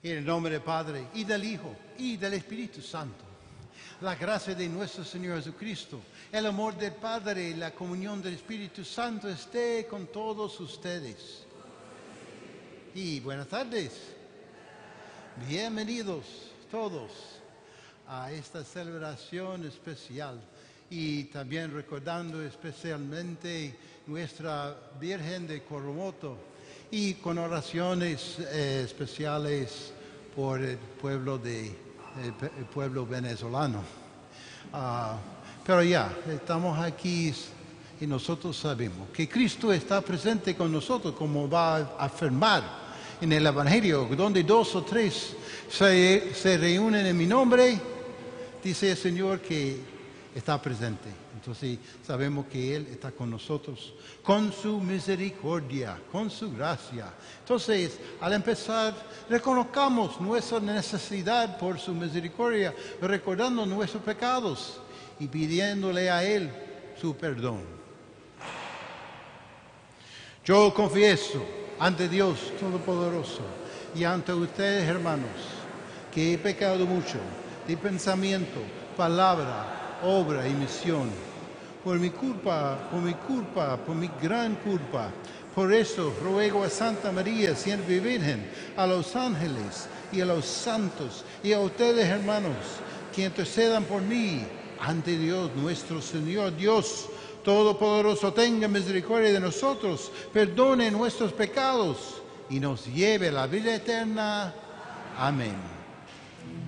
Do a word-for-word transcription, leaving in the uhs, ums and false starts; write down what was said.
En el nombre del Padre, y del Hijo, y del Espíritu Santo. La gracia de nuestro Señor Jesucristo, el amor del Padre y la comunión del Espíritu Santo esté con todos ustedes. Y buenas tardes. Bienvenidos todos a esta celebración especial. Y también recordando especialmente nuestra Virgen de Coromoto y con oraciones eh, especiales por el pueblo, de, el, el pueblo venezolano. Uh, pero ya, estamos aquí y nosotros sabemos que Cristo está presente con nosotros, como va a afirmar en el Evangelio, donde dos o tres se, se reúnen en mi nombre, dice el Señor que está presente. Entonces sabemos que Él está con nosotros, con su misericordia, con su gracia. Entonces, al empezar, reconozcamos nuestra necesidad por su misericordia, recordando nuestros pecados y pidiéndole a Él su perdón. Yo confieso ante Dios Todopoderoso y ante ustedes, hermanos, que he pecado mucho de pensamiento, palabra, obra y misión. Por mi culpa, por mi culpa, por mi gran culpa. Por eso ruego a Santa María, siempre Virgen, a los ángeles y a los santos y a ustedes, hermanos, que intercedan por mí ante Dios nuestro Señor. Dios Todopoderoso tenga misericordia de nosotros, perdone nuestros pecados y nos lleve a la vida eterna. Amén.